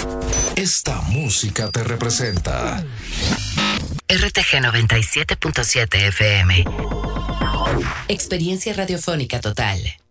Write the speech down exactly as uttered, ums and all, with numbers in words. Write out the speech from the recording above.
Esta música te representa. R T G noventa y siete punto siete F M. Experiencia radiofónica total.